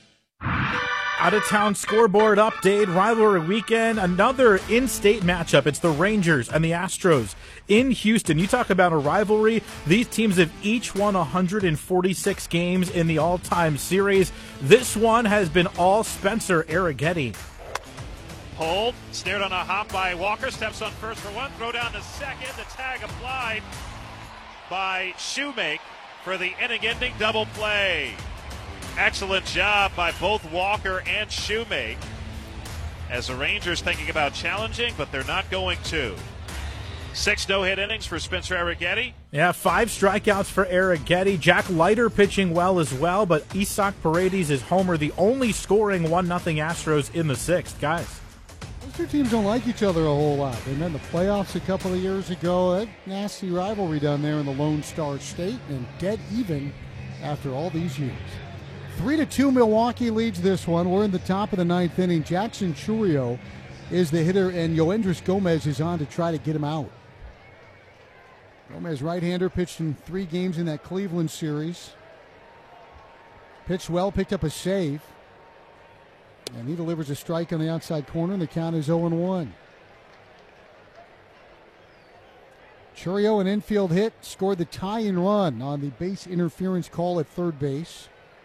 Out-of-town scoreboard update, rivalry weekend, another in-state matchup. It's the Rangers and the Astros in Houston. You talk about a rivalry. These teams have each won one hundred forty-six games in the all-time series. This one has been all Spencer Arrighetti. Hold, snared on a hop by Walker, steps on first for one, throw down to second, the tag applied by Shoemake for the inning-ending double play. Excellent job by both Walker and Shoemake as the Rangers thinking about challenging, but they're not going to. Six no-hit innings for Spencer Arrighetti. Yeah, five strikeouts for Arrighetti. Jack Leiter pitching well as well, but Isaac Paredes is homer, the only scoring one nothing Astros in the sixth. Guys, those two teams don't like each other a whole lot. They met in the playoffs a couple of years ago. That nasty rivalry down there in the Lone Star State, and dead even after all these years. Three to two, Milwaukee leads this one. We're in the top of the ninth inning. Jackson Chourio is the hitter, and Yoendris Gomez is on to try to get him out. Gomez, right-hander, pitched in three games in that Cleveland series. Pitched well, picked up a save. And he delivers a strike on the outside corner, and the count is oh and one. Chourio, an infield hit, scored the tying run on the base interference call at third base.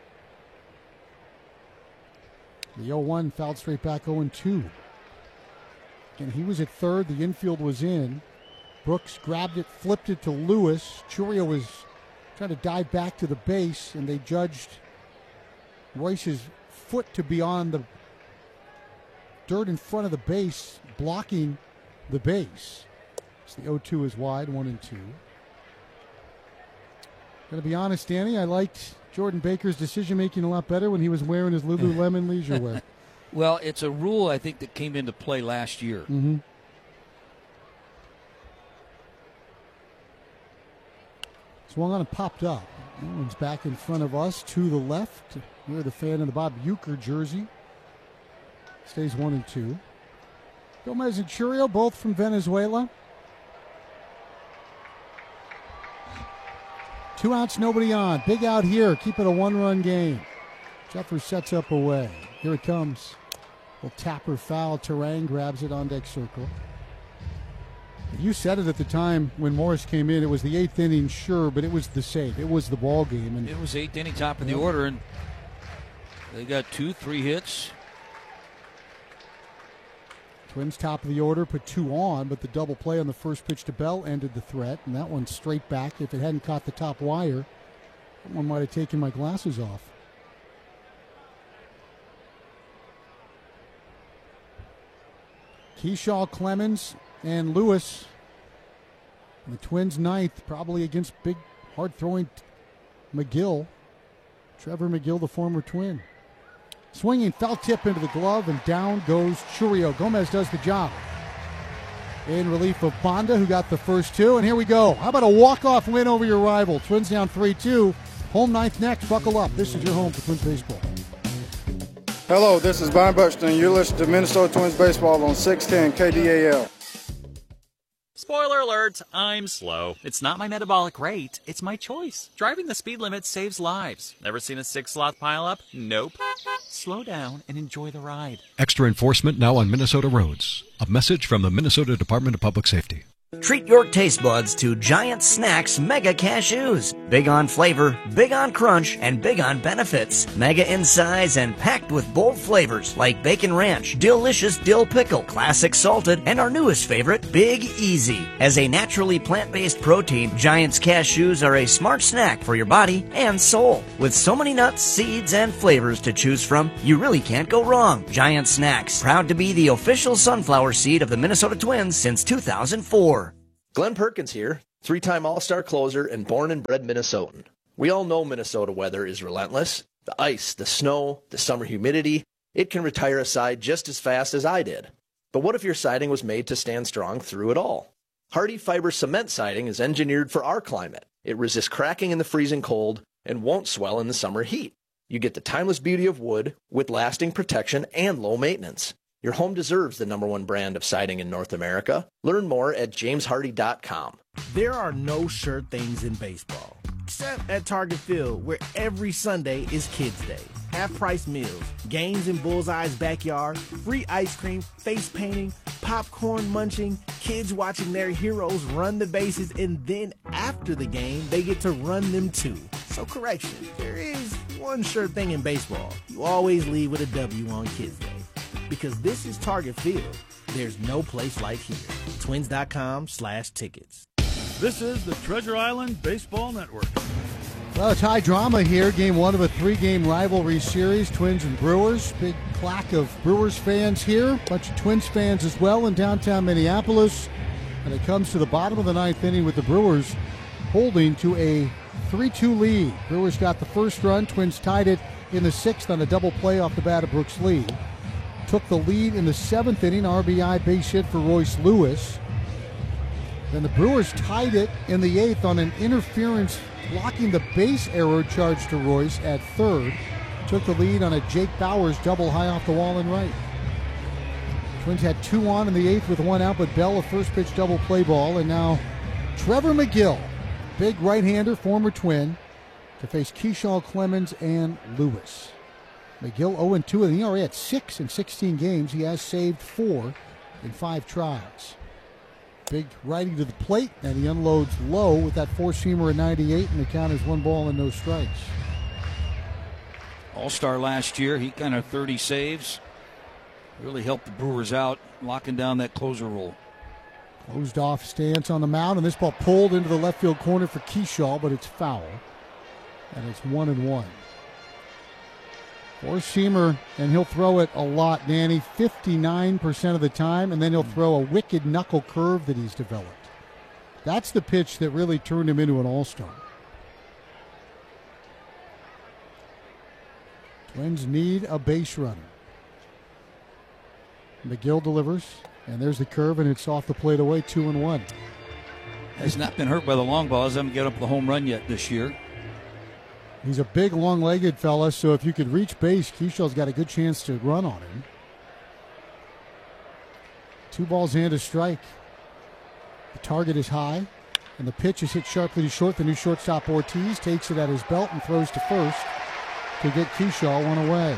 The oh one fouled straight back oh and two. And he was at third. The infield was in. Brooks grabbed it, flipped it to Lewis. Chourio was trying to dive back to the base, and they judged Royce's foot to be on the dirt in front of the base, blocking the base. So the oh two is wide, one and two. Going to be honest, Danny, I liked Jordan Baker's decision-making a lot better when he was wearing his Lululemon leisure wear. Well, it's a rule, I think, that came into play last year. Mm-hmm. Swung on and popped up. That one's back in front of us to the left. Near the fan in the Bob Uecker jersey. Stays one and two. Gomez and Chourio, both from Venezuela. Two outs, nobody on. Big out here. Keep it a one-run game. Jeffers sets up away. Here it comes. Little tapper foul. Terang grabs it on deck circle. You said it at the time when Morris came in. It was the eighth inning, sure, but it was the save. It was the ball game. And it was eighth inning, top of the order, and they got two, three hits. Twins top of the order, put two on, but the double play on the first pitch to Bell ended the threat, and that one straight back. If it hadn't caught the top wire, that one might have taken my glasses off. Keyshaw, Clemens, and Lewis. And the Twins ninth, probably against big, hard-throwing McGill. Trevor McGill, the former Twin. Swinging, foul tip into the glove, and down goes Chourio. Gomez does the job. In relief of Bonda, who got the first two. And here we go. How about a walk-off win over your rival? Twins down three two. Home ninth next. Buckle up. This is your home for Twins baseball. Hello, this is Brian Buxton. You're listening to Minnesota Twins baseball on six ten K D A L. Spoiler alert, I'm slow. It's not my metabolic rate, it's my choice. Driving the speed limit saves lives. Ever seen a six-sloth pileup? Nope. Slow down and enjoy the ride. Extra enforcement now on Minnesota roads. A message from the Minnesota Department of Public Safety. Treat your taste buds to Giant Snacks Mega Cashews. Big on flavor, big on crunch, and big on benefits. Mega in size and packed with bold flavors like Bacon Ranch, Delicious Dill Pickle, Classic Salted, and our newest favorite, Big Easy. As a naturally plant-based protein, Giant's Cashews are a smart snack for your body and soul. With so many nuts, seeds, and flavors to choose from, you really can't go wrong. Giant Snacks, proud to be the official sunflower seed of the Minnesota Twins since two thousand four. Glenn Perkins here, three-time All-Star closer and born and bred Minnesotan. We all know Minnesota weather is relentless. The ice, the snow, the summer humidity, it can retire a side just as fast as I did. But what if your siding was made to stand strong through it all? Hardy Fiber Cement Siding is engineered for our climate. It resists cracking in the freezing cold and won't swell in the summer heat. You get the timeless beauty of wood with lasting protection and low maintenance. Your home deserves the number one brand of siding in North America. Learn more at james hardy dot com. There are no sure things in baseball, except at Target Field, where every Sunday is Kids Day. Half-price meals, games in Bullseye's backyard, free ice cream, face painting, popcorn munching, kids watching their heroes run the bases, and then after the game, they get to run them too. So correction, there is one sure thing in baseball. You always leave with a W on Kids Day. Because this is Target Field, there's no place like here. Twins.com slash tickets. This is the Treasure Island Baseball Network. Well, it's high drama here. Game one of a three-game rivalry series, Twins and Brewers. Big claque of Brewers fans here. Bunch of Twins fans as well in downtown Minneapolis. And it comes to the bottom of the ninth inning with the Brewers holding to a three two lead. Brewers got the first run. Twins tied it in the sixth on a double play off the bat of Brooks Lee. Took the lead in the seventh inning, R B I base hit for Royce Lewis. Then the Brewers tied it in the eighth on an interference blocking the base arrow charge to Royce at third. Took the lead on a Jake Bauers double high off the wall and right. Twins had two on in the eighth with one out, but Bell a first pitch double play ball. And now Trevor Megill, big right-hander, former Twin, to face Keyshawn Clemens and Lewis. Megill oh and two in the E R A at six in sixteen games. He has saved four in five tries. Big righty to the plate, and he unloads low with that four-seamer at ninety-eight, and the count is one ball and no strikes. All-Star last year, he kind of thirty saves. Really helped the Brewers out, locking down that closer role. Closed off stance on the mound, and this ball pulled into the left field corner for Keyshaw, but it's foul, and it's one and one. Four-seamer, and he'll throw it a lot, Danny, fifty-nine percent of the time, and then he'll throw a wicked knuckle curve that he's developed. That's the pitch that really turned him into an all-star. Twins need a base runner. Megill delivers, and there's the curve, and it's off the plate away, two and one. Has not been hurt by the long balls. Haven't get up the home run yet this year. He's a big, long-legged fella, so if you could reach base, Keyshaw's got a good chance to run on him. Two balls and a strike. The target is high, and the pitch is hit sharply to short. The new shortstop Ortiz takes it at his belt and throws to first to get Keyshaw one away.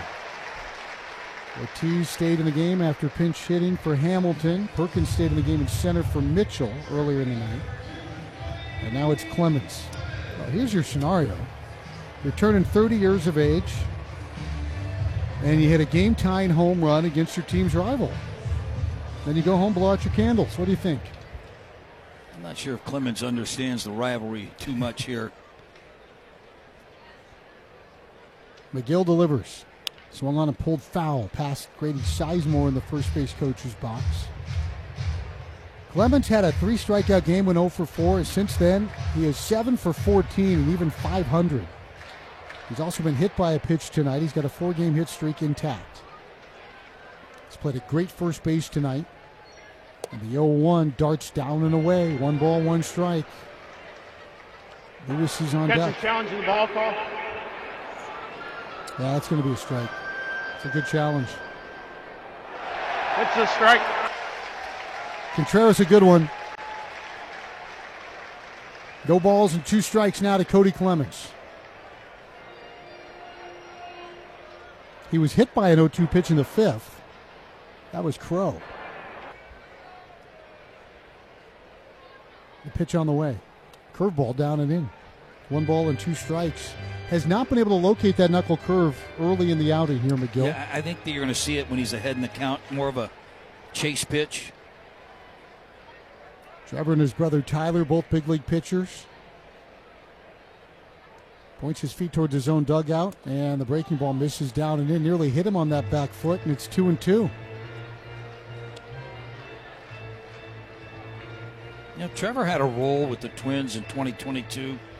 Ortiz stayed in the game after pinch hitting for Hamilton. Perkins stayed in the game in center for Mitchell earlier in the night. And now it's Clemens. Well, here's your scenario. You're turning thirty years of age, and you hit a game-tying home run against your team's rival. Then you go home, blow out your candles. What do you think? I'm not sure if Clemens understands the rivalry too much here. Megill delivers. Swung on and pulled foul past Grady Sizemore in the first base coach's box. Clemens had a three strikeout game, went oh for four. Since then, he is seven for fourteen and even five hundred. He's also been hit by a pitch tonight. He's got a four-game hit streak intact. He's played a great first base tonight. And the oh one darts down and away. One ball, one strike. Lewis is on deck. Challenging the ball call. Yeah, that's going to be a strike. It's a good challenge. It's a strike. Contreras a good one. No balls and two strikes now to Cody Clemens. He was hit by an oh two pitch in the fifth. That was Crow. pitch on the way. Curveball down and in. One ball and two strikes. Has not been able to locate that knuckle curve early in the outing here, McGill. Yeah, I think that you're going to see it when he's ahead in the count. More of a chase pitch. Trevor and his brother Tyler, both big league pitchers. Points his feet towards his own dugout, and the breaking ball misses down and in. Nearly hit him on that back foot, and it's two and two. You know, Trevor had a role with the Twins in twenty twenty-two.